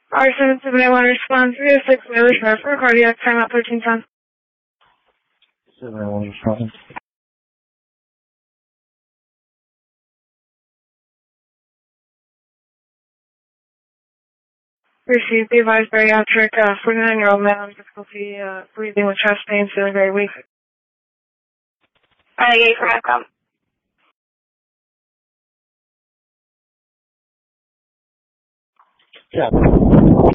R771 response 306 Whaler Shore for cardiac time at 1310. 71 response. Received the advised bariatric 49-year-old man with difficulty breathing with chest pain, feeling very weak. Renegade for ECHO. Yeah.